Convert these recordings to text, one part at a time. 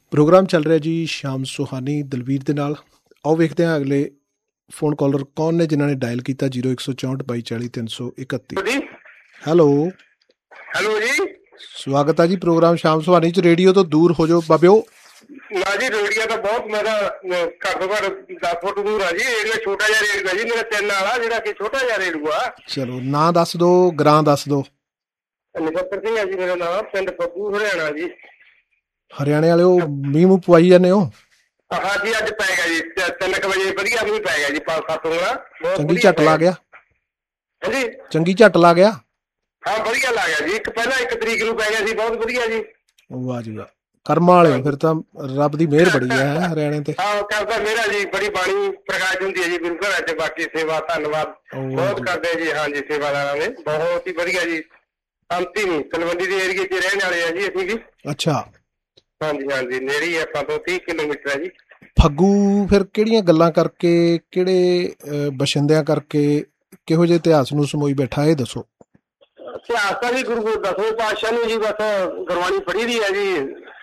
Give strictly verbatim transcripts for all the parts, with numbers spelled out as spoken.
Programme ਚੱਲ ਰਿਹਾ ਜੀ ਸ਼ਾਮ ਸੁਹਾਨੀ ਦਲਵੀਰ ਦੇ ਨਾਲ। ਆਓ ਵੇਖਦੇ ਹਾਂ ਅਗਲੇ ਫੋਨ ਕਾਲਰ ਕੌਣ ਨੇ ਜਿਨ੍ਹਾਂ ਨੇ ਡਾਇਲ ਕੀਤਾ ਜ਼ੀਰੋ ਇੱਕ ਸੌ ਚੌਂਹਠ ਬਾਈ ਚਾਲੀ ਤਿੰਨ ਸੌ ਇਕੱਤੀ। ਹੈਲੋ ਹੈਲੋ ਜੀ, ਸਵਾਗਤ ਹੈ ਜੀ ਪ੍ਰੋਗਰਾਮ ਸ਼ਾਮ ਸੁਹਾਨੀ ਚ। ਰੇਡੀਓ ਤੋਂ ਦੂਰ ਹੋ ਜਾਓ ਬਾਬਿਓ। ਨਾ ਜੀ ਰੇਡੀਓ ਤਾਂ ਬਹੁਤ ਮੇਰਾ ਘੱਟ ਤੋਂ ਘੱਟ ਦਸ ਫੁੱਟ ਦੂਰ ਆ ਜੀ। ਰੇਡੀਓ ਛੋਟਾ ਜਿਹਾ ਰੇਡੀਓ ਜੀ, ਮੇਰਾ ਤਿੰਨ ਵਾਲਾ ਜਿਹੜਾ ਕਿ ਛੋਟਾ ਜਿਹਾ ਰੇਡੀਓ ਆ। ਚਲੋ ਨਾਂ ਦੱਸ ਦੋ, ਗ੍ਰਾਂ ਦੱਸ ਦੋ। ਨਛੱਤਰ ਸਿੰਘ ਆ ਜੀ ਮੇਰਾ ਨਾਮ, ਪਿੰਡ ਫੱਗੂ ਹਰਿਆਣਾ ਜੀ। ਹਰਿਆਣੇ ਵਾਲੇ ਉਹ ਮੀਂਹ ਮੂੰਹ ਪਵਾਈ ਜਾਂਦੇ ਹੋ? ਹਾਂਜੀ ਅੱਜ ਪੈ ਗਿਆ ਜੀ, ਤਿੰਨ ਕੁ ਵਜੇ ਵਧੀਆ ਮੀਂਹ ਪੈ ਗਿਆ ਜੀ, ਪੰਜ ਸੱਤ ਉਂਗਲਾਂ। ਚੰਗੀ ਝੱਟ ਲਾ ਗਿਆ? ਹਾਂਜੀ ਚੰਗੀ ਝੱਟ ਲਾ ਗਿਆ? ਹਾਂ ਵਧੀਆ ਲਾ ਗਿਆ ਜੀ। ਇੱਕ ਪਹਿਲਾਂ ਇੱਕ ਤਰੀਕ ਨੂੰ ਪੈ ਗਿਆ ਸੀ, ਬਹੁਤ ਵਧੀਆ ਜੀ। ਵਾਹ ਜੀ ਵਾਹ, ਕਰਮਾਂ ਵਾਲੇ ਹੋ ਫਿਰ ਤਾਂ। ਰੱਬ ਦੀ ਮਿਹਰ ਬੜੀ ਹੈ ਹਰਿਆਣੇ ਤੇ। ਹਾਂ ਕਰਦਾ ਮੇਰਾ ਜੀ, ਬੜੀ ਬਾਣੀ ਪ੍ਰਕਾਸ਼ ਹੁੰਦੀ ਹੈ ਜੀ ਗੁਰੂ ਘਰਾਂ ਚ। ਬਾਕੀ ਸੇਵਾ ਧੰਨਵਾਦ ਬਹੁਤ ਕਰਦੇ ਜੀ। ਹਾਂਜੀ ਸੇਵਾਦਾਰਾਂ ਨੇ ਬਹੁਤ ਹੀ ਵਧੀਆ ਜੀ। ਅੰਤੀ ਨਹੀਂ, ਤਲਵੰਡੀ ਦੇ ਏਰੀਏ ਚ ਰਹਿਣ ਵਾਲੇ ਆ ਜੀ ਅਸੀਂ ਵੀ। ਅੱਛਾ ਹਾਂਜੀ ਹਾਂਜੀ ਨੇੜੇ ਹੀ ਆਪਾਂ ਤੋਂ ਤੀਹ ਕਿਲੋਮੀਟਰ ਹੈ ਜੀ। ਫੱਗੂ ਫਿਰ ਕਿਹੜੀਆਂ ਗੱਲਾਂ ਕਰਕੇ, ਕਿਹੜੇ ਬਸ਼ਿੰਦਿਆਂ ਕਰਕੇ, ਕਿਹੋ ਜਿਹੇ ਇਤਿਹਾਸ ਨੂੰ ਸਮੋਈ ਬੈਠਾ ਇਹ ਦੱਸੋ। ਇਤਿਹਾਸ ਤਾਂ ਜੀ ਗੁਰੂ ਦਸਵੇਂ ਪਾਤਸ਼ਾਹ ਨੂੰ ਜੀ ਬਸ ਗੁਰਬਾਣੀ ਪੜ੍ਹੀ ਦੀ ਹੈ ਜੀ।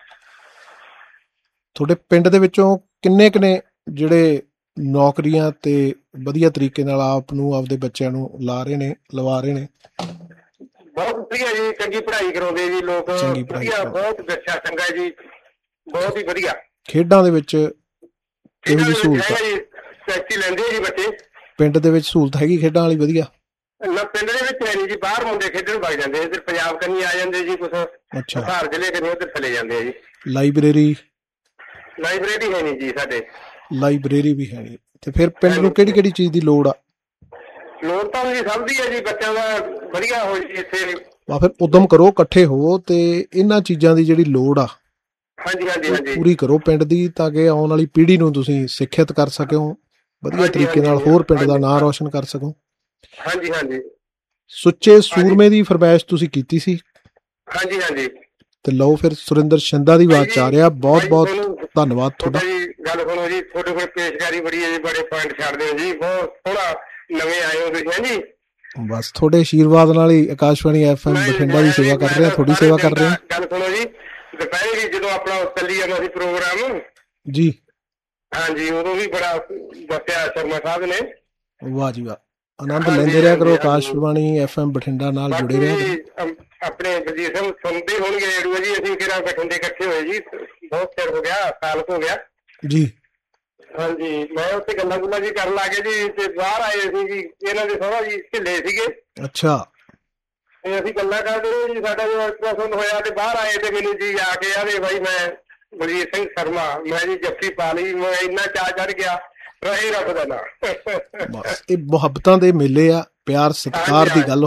ਤੁਹਾਡੇ ਪਿੰਡ ਦੇ ਵਿੱਚੋਂ ਕਿੰਨੇ ਕੁ ਨੇ ਜਿਹੜੇ ਨੌਕਰੀਆਂ ਤੇ ਵਧੀਆ ਤਰੀਕੇ ਨਾਲ ਆਪ ਨੂੰ ਆਪਦੇ ਬੱਚਿਆਂ ਨੂੰ ਲਾ ਰਹੇ ਨੇ, ਲਵਾ ਰਹੇ ਨੇ? ਬਹੁਤ ਵਧੀਆ ਜੀ, ਚੰਗੀ ਪੜ੍ਹਾਈ ਕਰਾਉਂਦੇ ਜੀ ਲੋਕ। ਵਧੀਆ, ਬਹੁਤ ਅੱਛਾ ਚੰਗਾ ਜੀ, ਬਹੁਤ ਹੀ ਵਧੀਆ। ਖੇਡਾਂ ਦੇ ਵਿੱਚ ਕਿਹੋ ਜਿਹੀ ਸਹੂਲਤ ਜੀ? ਟੈਕਸੀ ਲੈਂਦੇ ਜੀ ਬੱਚੇ। ਪਿੰਡ ਦੇ ਵਿੱਚ ਸਹੂਲਤ ਹੈਗੀ ਖੇਡਾਂ ਵਾਲੀ ਵਧੀਆ? ਨਾ ਪਿੰਡ ਦੇ ਵਿੱਚ ਹੈ ਨਹੀਂ ਜੀ, ਬਾਹਰ ਮੁੰਡੇ ਖੇਡਣ ਵਗ ਜਾਂਦੇ। ਇੱਧਰ ਪੰਜਾਬ ਕੰਨੀ ਆ ਜਾਂਦੇ ਜੀ, ਕੁਛ ਹਿਸਾਰ ਜ਼ਿਲ੍ਹੇ ਕੰਨੀ ਉੱਧਰ ਚਲੇ ਜਾਂਦੇ ਆ ਜੀ। ਲਾਇਬ੍ਰੇਰੀ? ਲਾਇਬ੍ਰੇਰੀ ਹੈ ਨਹੀਂ ਜੀ ਸਾਡੇ। ਲਾਇਬ੍ਰੇਰੀ ਵੀ ਹੈ ਨਹੀਂ। ਤੇ ਫਿਰ ਪਿੰਡ ਨੂੰ ਕਿਹੜੀ ਕਿਹੜੀ ਚੀਜ਼ ਦੀ ਲੋੜ ਆ? ਲੋੜ ਤਾਂ ਜੀ ਸਭ ਦੀ ਹੈ ਜੀ, ਬੱਚਿਆਂ ਦਾ ਵਧੀਆ ਹੋ ਜੀ ਇੱਥੇ। ਵਾ ਫਿਰ ਉਦਮ ਕਰੋ, ਇਕੱਠੇ ਹੋ ਤੇ ਇਹਨਾਂ ਚੀਜ਼ਾਂ ਦੀ ਜਿਹੜੀ ਲੋੜ ਆ ਹਾਂਜੀ ਹਾਂਜੀ ਹਾਂਜੀ ਪੂਰੀ ਕਰੋ ਪਿੰਡ ਦੀ, ਤਾਂ ਕਿ ਆਉਣ ਵਾਲੀ ਪੀੜ੍ਹੀ ਨੂੰ ਤੁਸੀਂ ਸਿੱਖਿਅਤ ਕਰ ਸਕੋ ਵਧੀਆ ਤਰੀਕੇ ਨਾਲ, ਹੋਰ ਪਿੰਡ ਦਾ ਨਾਂ ਰੋਸ਼ਨ ਕਰ ਸਕੋ। ਹਾਂਜੀ ਹਾਂਜੀ ਸੁੱਚੇ ਸੂਰਮੇ ਦੀ ਫਰਮਾਇਸ਼ ਤੁਸੀਂ ਕੀਤੀ ਸੀ। ਹਾਂਜੀ ਹਾਂਜੀ ਤੇ ਲਓ ਫਿਰ ਸੁਰਿੰਦਰ ਸ਼ਿੰਦਾ ਦੀ ਆਵਾਜ਼ ਚ ਆ ਰਿਹਾ। ਬਹੁਤ ਬਹੁਤ ਧੰਨਵਾਦ ਤੁਹਾਡਾ ਜੀ। ਗੱਲ ਸੁਣੋ ਜੀ, ਤੁਹਾਡੇ ਕੋਲ ਪੇਸ਼ਕਾਰੀ ਬੜੀ ਹੈ ਜੀ, ਬੜੇ ਪੁਆਇੰਟ ਛੱਡਦੇ ਹੋ ਜੀ, ਬਹੁਤ ਸੋਹਣਾ। ਨਵੇਂ ਆਏ ਹੋ ਤੁਸੀਂ ਜੀ। ਬਸ ਤੁਹਾਡੇ ਆਸ਼ੀਰਵਾਦ ਨਾਲ ਹੀ ਆਕਾਸ਼ਵਾਣੀ ਐਫ ਐਮ ਬਠਿੰਡਾ ਦੀ ਸੇਵਾ ਕਰ ਰਹੇ ਹਾਂ, ਤੁਹਾਡੀ ਸੇਵਾ ਕਰ ਰਹੇ ਹਾਂ। ਗੱਲ ਸੁਣੋ ਜੀ, ਦੁਪਹਿਰੇ ਵੀ ਜਦੋਂ ਆਪਣਾ ਚੱਲੀ ਜਾਂਦਾ ਸੀ ਪ੍ਰੋਗਰਾਮ ਜੀ, ਹਾਂਜੀ, ਉਦੋਂ ਵੀ ਬੜਾ ਦੱਸਿਆ ਸ਼ਰਮਾ ਸਾਹਿਬ ਨੇ। ਵਾਹ ਜੀ ਵਾਹ, ਆਨੰਦ ਲੈਂਦੇ ਰਿਹਾ ਕਰੋ। ਆਕਾਸ਼ਵਾਣੀ ਐਫ ਐਮ ਬਠਿੰਡਾ ਨਾਲ ਜੁੜੇ ਰਿਹਾ। ਆਪਣੇ ਬਲਜੀਤ ਸਿੰਘ ਸੁਣਦੇ ਹੋਣਗੇ ਰੇਡੀਓ ਜੀ। ਅਸੀਂ ਫਿਰ ਬਠਿੰਡੇ ਇਕੱਠੇ ਹੋਏ ਜੀ, ਬਹੁਤ ਚਿਰ ਹੋ ਗਿਆ, ਸਾਲ ਹੋ ਗਿਆ ਜੀ। ਹਾਂਜੀ ਮੈਂ ਉੱਥੇ ਗੱਲਾਂ ਗੁੱਲਾਂ ਜੀ ਕਰਨ ਲੱਗੇ ਜੀ, ਤੇ ਬਾਹਰ ਆਏ ਸੀ ਜੀ, ਇਹਨਾਂ ਦੇ ਸਹੁਰਾ ਜੀ ਢਿੱਲੇ ਸੀਗੇ। ਅੱਛਾ। ਤੇ ਅਸੀਂ ਗੱਲਾਂ ਕਰਦੇ ਰਹੇ ਜੀ, ਸਾਡਾ ਜੋ ਅਲਟਰਾਸਾਊਂਡ ਹੋਇਆ ਤੇ ਬਾਹਰ ਆਏ ਤੇ ਮੈਨੂੰ ਜੀ ਆ ਕੇ ਆਦੇ ਬਾਈ ਮੈਂ ਬਲਜੀਤ ਸਿੰਘ ਸ਼ਰਮਾ। ਮੈਂ ਜੀ ਜੱਫੀ ਪਾ ਲਈ, ਮੈਂ ਇੰਨਾ ਚਾਅ ਚੜ੍ਹ ਗਿਆ, ਰਹੇ ਰੱਬ ਦਾ ਨਾਂ। ਇਹ ਮੁਹੱਬਤਾਂ ਦੇ ਮੇਲੇ ਆ, ਪਿਆਰ ਸਤਿਕਾਰ ਦੀ ਗੱਲ